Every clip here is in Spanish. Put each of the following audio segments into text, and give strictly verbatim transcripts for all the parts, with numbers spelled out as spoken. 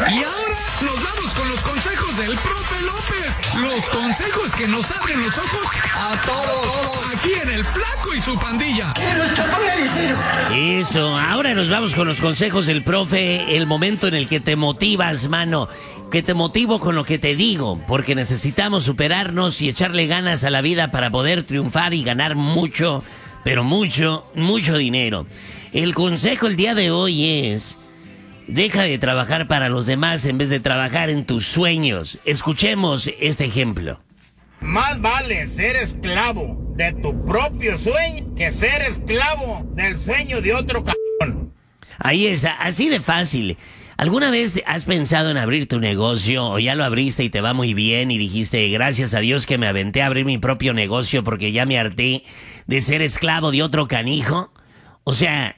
Y ahora nos vamos con los consejos del profe López. Los consejos que nos abren los ojos a todos. Aquí en El Flaco y su pandilla. Eso, ahora nos vamos con los consejos del profe. El momento en el que te motivas, mano. Que te motivo con lo que te digo. Porque necesitamos superarnos y echarle ganas a la vida para poder triunfar y ganar mucho, pero mucho, mucho dinero. El consejo el día de hoy es: deja de trabajar para los demás en vez de trabajar en tus sueños. Escuchemos este ejemplo. Más vale ser esclavo de tu propio sueño que ser esclavo del sueño de otro cabrón. Ahí está, así de fácil. ¿Alguna vez has pensado en abrir tu negocio o ya lo abriste y te va muy bien y dijiste, gracias a Dios que me aventé a abrir mi propio negocio porque ya me harté de ser esclavo de otro canijo? O sea,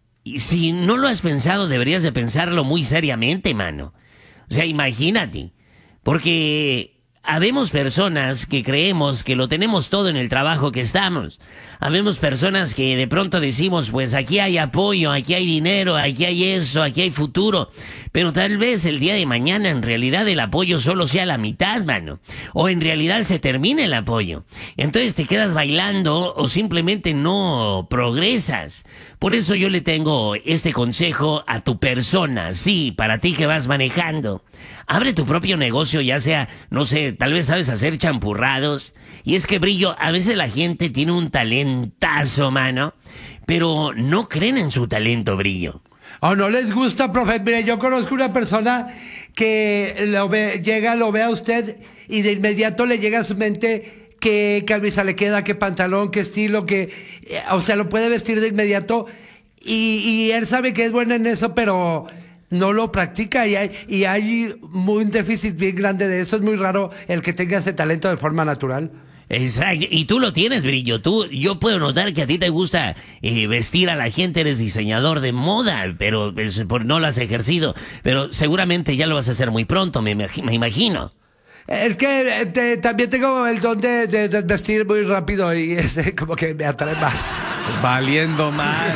si no lo has pensado, deberías de pensarlo muy seriamente, mano. O sea, imagínate. Porque habemos personas que creemos que lo tenemos todo en el trabajo que estamos. Habemos personas que de pronto decimos, pues aquí hay apoyo, aquí hay dinero, aquí hay eso, aquí hay futuro. Pero tal vez el día de mañana en realidad el apoyo solo sea la mitad, mano. O en realidad se termine el apoyo. Entonces te quedas bailando o simplemente no progresas. Por eso yo le tengo este consejo a tu persona. Sí, para ti que vas manejando. Abre tu propio negocio, ya sea, no sé, tal vez sabes hacer champurrados. Y es que, Brillo, a veces la gente tiene un talentazo, mano, pero no creen en su talento, Brillo. ¿O no les gusta, profe? Mire, yo conozco una persona que lo ve, llega, lo ve a usted y de inmediato le llega a su mente qué camisa le queda, qué pantalón, qué estilo, que, o sea, lo puede vestir de inmediato y, y él sabe que es bueno en eso, pero no lo practica y hay, y hay un déficit bien grande de eso. Es muy raro el que tenga ese talento de forma natural. Exacto, y tú lo tienes, Brillo. Tú, yo puedo notar que a ti te gusta eh, vestir a la gente, eres diseñador de moda, pero pues, por, no lo has ejercido. Pero seguramente ya lo vas a hacer muy pronto, me, me imagino. Es que te, también tengo el don de, de, de vestir muy rápido y ese como que me atrae más. Valiendo más.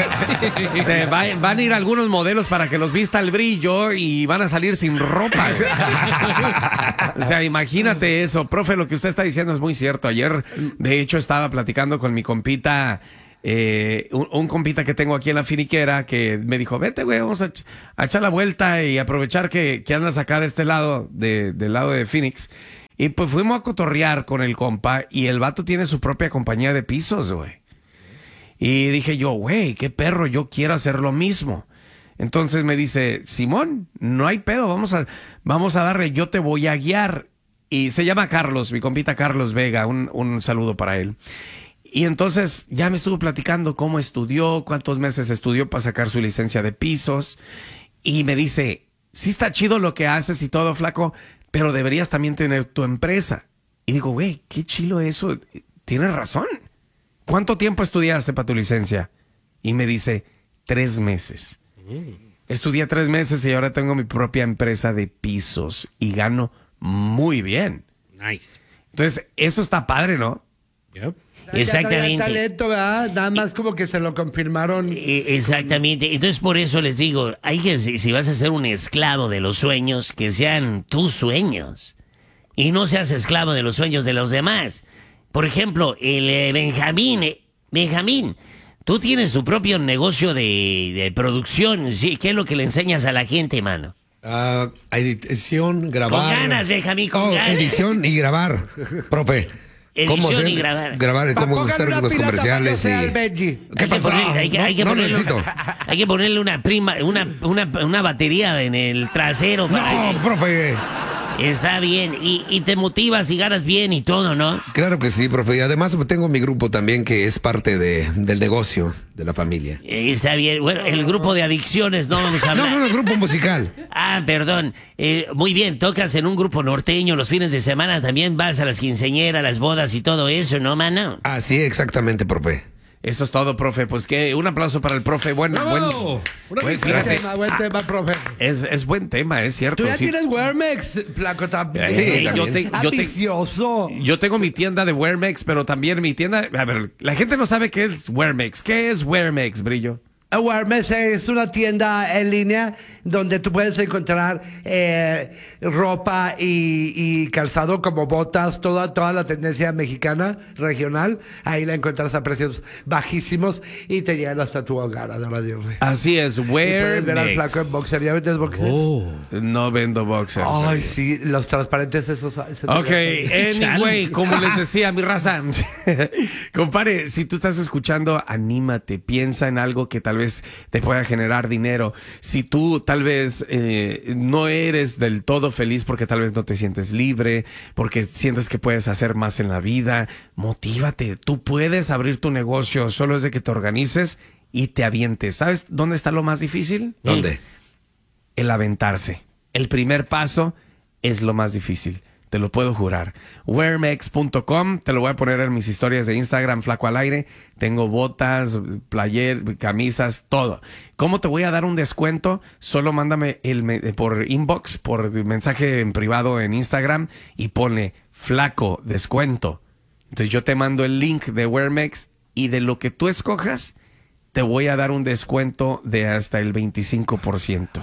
Se va, van a ir algunos modelos para que los vista el Brillo y van a salir sin ropa. O sea, imagínate eso. Profe, lo que usted está diciendo es muy cierto. Ayer, de hecho, estaba platicando con mi compita, eh, un, un compita que tengo aquí en la finiquera, que me dijo, vete, güey, vamos a, ch a echar la vuelta y aprovechar que, que andas acá de este lado, de, del lado de Phoenix. Y pues fuimos a cotorrear con el compa y el vato tiene su propia compañía de pisos, güey. Y dije yo, güey, qué perro, yo quiero hacer lo mismo. Entonces me dice, Simón, no hay pedo, vamos a, vamos a darle, yo te voy a guiar. Y se llama Carlos, mi compita Carlos Vega, un, un saludo para él. Y entonces ya me estuvo platicando cómo estudió, cuántos meses estudió para sacar su licencia de pisos. Y me dice, sí está chido lo que haces y todo, flaco, pero deberías también tener tu empresa. Y digo, güey, qué chilo eso, tienes razón. ¿Cuánto tiempo estudiaste para tu licencia? Y me dice, tres meses. Estudié tres meses y ahora tengo mi propia empresa de pisos y gano muy bien. Nice. Entonces, eso está padre, ¿no? Yep. Exactamente. Talento, ¿verdad? Nada más como que se lo confirmaron. Exactamente. Entonces, por eso les digo, hay que, si, si vas a ser un esclavo de los sueños, que sean tus sueños. Y no seas esclavo de los sueños de los demás. Por ejemplo, el eh, Benjamín, eh, Benjamín, tú tienes tu propio negocio de, de producción, ¿sí? ¿Qué es lo que le enseñas a la gente, mano? Uh, edición, grabar. Con ganas, Benjamín, con oh, ganas. Edición y grabar, profe. Edición hacer, y grabar. Grabar, cómo hacer los comerciales. Y... ¿Qué pasó? Ponerle, hay que, hay que no, ponerle, no necesito. Una, hay que ponerle una prima, una, una, una batería en el trasero. No, para... profe. Está bien, y, y te motivas y ganas bien y todo, ¿no? Claro que sí, profe. Y además tengo mi grupo también que es parte de, del negocio de la familia. Está bien. Bueno, el grupo de adicciones no vamos a hablar. No, no, el grupo musical. Ah, perdón. Eh, muy bien, tocas en un grupo norteño los fines de semana, también vas a las quinceañeras, las bodas y todo eso, ¿no, mano? Ah, sí, exactamente, profe. Eso es todo, profe. Pues que un aplauso para el profe. Buen, buen, buen, buen tema, buen tema, profe. Es, es buen tema, es cierto. Tú ya sí. tienes Wearmex, flaco, también. Sí, yo, te, yo, te, yo tengo mi tienda de Wearmex, pero también mi tienda... A ver, la gente no sabe qué es Wearmex. ¿Qué es Wearmex, Brillo? Wearmex es una tienda en línea donde tú puedes encontrar eh, ropa y, y calzado como botas, toda, toda la tendencia mexicana, regional. Ahí la encuentras a precios bajísimos y te llegan hasta tu hogar, Adora Aguirre. Así es, Y puedes ver al Wearmex. flaco en boxer. ¿Ya vendes boxer? Oh. No vendo boxers. Ay, sí, los transparentes esos. esos Ok, anyway, como les decía, mi raza, compadre, si tú estás escuchando, anímate, piensa en algo que tal vez te pueda generar dinero. Si tú tal vez eh, no eres del todo feliz porque tal vez no te sientes libre, porque sientes que puedes hacer más en la vida, motívate, tú puedes abrir tu negocio, solo es de que te organices y te avientes. ¿Sabes dónde está lo más difícil? ¿Dónde? El aventarse. El primer paso es lo más difícil. Te lo puedo jurar. Wearmex punto com, te lo voy a poner en mis historias de Instagram, Flaco al Aire. Tengo botas, player, camisas, todo. ¿Cómo te voy a dar un descuento? Solo mándame el me- por inbox, por mensaje en privado en Instagram y ponle Flaco descuento. Entonces yo te mando el link de Wearmex y de lo que tú escojas, te voy a dar un descuento de hasta el veinticinco por ciento.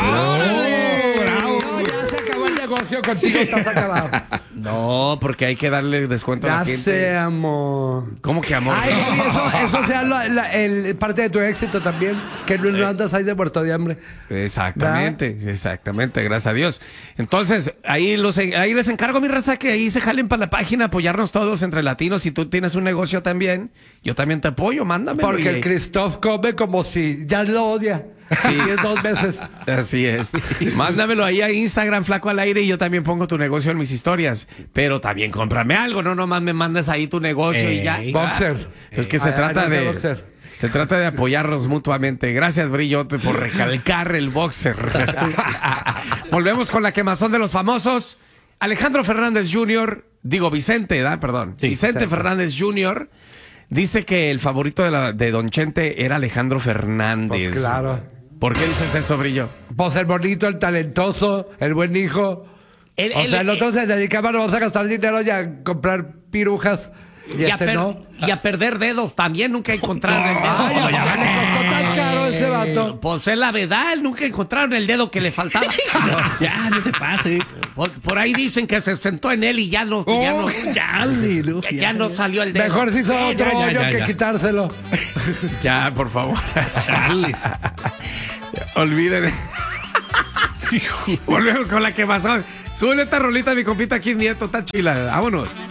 No, ya se acabó el negocio contigo, estás acabado. No, porque hay que darle descuento a Ya la gente. sé, amor. ¿Cómo que amor? Ay, eso, eso sea la- la- el, parte de tu éxito también, que no, no andas ahí de muerto de hambre. Exactamente, exactamente, gracias a Dios. Entonces, ahí los ahí les encargo, mi raza, que ahí se jalen para la página, apoyarnos todos entre latinos. Si tú tienes un negocio también, yo también te apoyo, mándame. Porque el Christoph come como si ya lo odia. Sí, es dos veces. Así es. Mándamelo ahí a Instagram, Flaco al Aire, y yo también pongo tu negocio en mis historias. Pero también cómprame algo, no nomás me mandes ahí tu negocio y ya. Ey. Boxer. Es que se Ay, trata ay, no sé de... boxer. Se trata de apoyarnos mutuamente. Gracias, Brillote, por recalcar el boxer. Volvemos con la quemazón de los famosos. Alejandro Fernández junior, digo Vicente, ¿da? Perdón. Sí, Vicente exacto. Fernández junior dice que el favorito de, la, de Don Chente era Alejandro Fernández. Pues claro. ¿Por qué dices eso, Brillo? Pues el bonito, el talentoso, el buen hijo. El- o el- sea, el otro el- se dedicaba nomás a gastar dinero y a comprar pirujas. Y, Y a, este per- no. y a perder dedos también, nunca encontraron el Ay, dedo. ya le costó tan caro ese vato. Pues es la verdad, nunca encontraron el dedo que le faltaba. Ya, no se pase. Por, por ahí dicen que se sentó en él y ya no, ya no, ya, aleluya. ya no salió el dedo. Mejor se hizo Ya, otro ya, ya, hoyo ya, que ya. quitárselo. Ya, por favor. Chales. Olviden. Volvemos con la quemazón. Sube esta rolita, mi compita aquí, Nieto, está chila. Vámonos.